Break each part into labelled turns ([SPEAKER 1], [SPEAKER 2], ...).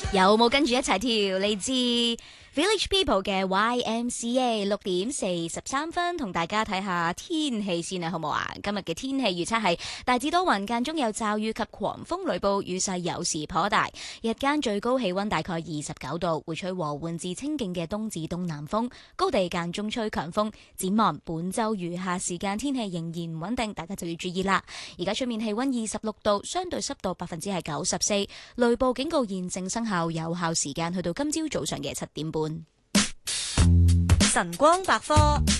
[SPEAKER 1] 有冇跟住一齊跳？嚟自 Village People 嘅 YMCA 6:43，同大家睇下天氣先啊，好唔好啊？今日嘅天氣預測係大致多雲，間中有驟雨及狂風雷暴，雨勢有時頗大。日間最高氣溫大概29度，會吹和緩至清勁嘅東至東南風，高地間中吹強風。展望本週餘下時間天氣仍然唔穩定，大家就要注意啦。而家出面氣溫26度，相對濕度94%，雷暴警告現正生效，有效時間去到今朝早上嘅7點半。
[SPEAKER 2] 晨光百科，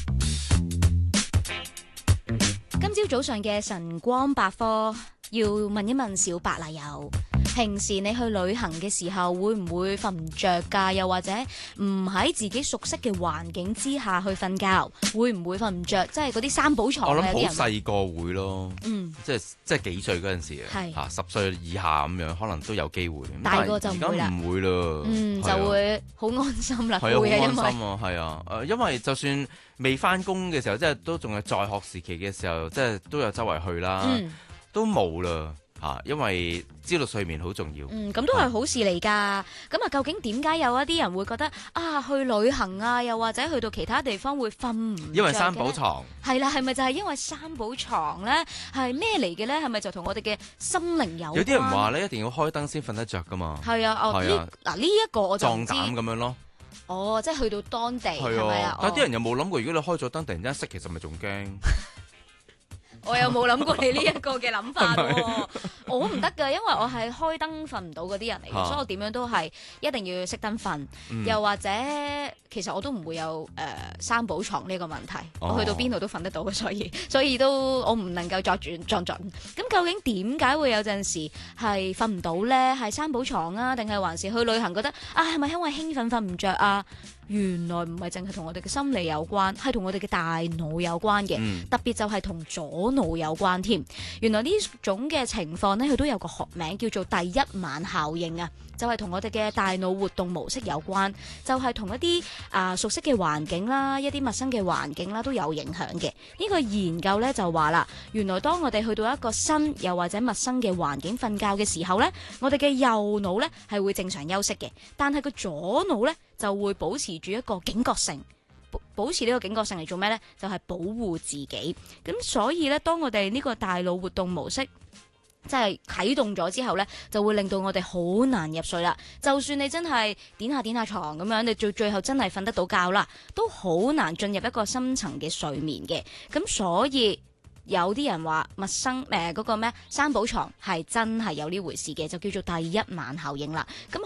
[SPEAKER 1] 今朝早上嘅晨光百科要問一問小白啦，有平時你去旅行嘅時候會唔會瞓唔着㗎？又或者唔喺自己熟悉嘅環境之下去瞓覺，會唔會瞓唔着？即係嗰啲三寶床。
[SPEAKER 3] 我諗好細個會咯，即係幾歲嗰陣時啊，10歲以下咁樣，可能都有機會。
[SPEAKER 1] 大個就唔會啦，
[SPEAKER 3] 唔會啦，
[SPEAKER 1] 就會好安心啦。
[SPEAKER 3] 係啊，好安心啊，係啊，因為就算未翻工嘅時候，即係都仲係在學時期嘅時候，即係都有周圍去啦，都冇啦。因為知道睡眠好重要。
[SPEAKER 1] 咁都係好事嚟㗎。咁啊，究竟點解有一啲人會覺得去旅行啊，又或者去到其他地方會瞓唔着嘅呢？
[SPEAKER 3] 因為三寶床。係
[SPEAKER 1] 啦，係咪就係因為三寶床咧？係咩嚟嘅咧？係咪就同我哋嘅心靈有關？
[SPEAKER 3] 有啲人話咧，一定要開燈先瞓得着㗎嘛。
[SPEAKER 1] 係啊，呢一個我就唔知。
[SPEAKER 3] 壯膽咁樣咯。
[SPEAKER 1] 哦，即係去到當地係咪啊？
[SPEAKER 3] 但係啲人有冇諗過，如果你開咗燈，突然間熄，其實咪仲驚？
[SPEAKER 1] 我又冇諗過你呢一個嘅諗法喎，我唔得㗎，因為我係開燈瞓唔到嗰啲人嚟嘅，所以我點樣都係一定要熄燈瞓，又或者其實我都唔會有三寶床呢個問題，我去到邊度都瞓得到嘅，所以都我唔能夠作準。咁究竟點解會有陣時係瞓唔到咧？係三寶床啊，定係還是去旅行覺得係咪因為興奮瞓唔着啊？原來唔係淨係同我哋嘅心理有關，係同我哋嘅大腦有關嘅，特別就係同左腦有關添。原來呢種嘅情況呢，佢都有個學名叫做第一晚效應啊，就係同我哋嘅大腦活動模式有關，就係同一啲熟悉嘅環境啦，一啲陌生嘅環境啦都有影響嘅。呢個研究呢就話啦，原來當我哋去到一個新又或者陌生嘅環境瞓覺嘅時候呢，我哋嘅右腦呢係會正常休息嘅，但係個左腦呢就會保持住一個警覺性，保持呢個警覺性嚟做咩呢？就係保護自己。咁所以呢，當我哋呢個大腦活動模式即係啟動咗之後呢，就會令到我哋好難入睡啦。就算你真係點下床咁樣，你最後真係瞓得到覺啦，都好難進入一個深層嘅睡眠嘅。咁所以有啲人話陌生嗰個咩三寶床係真係有呢回事嘅，就叫做第一晚效應啦。咁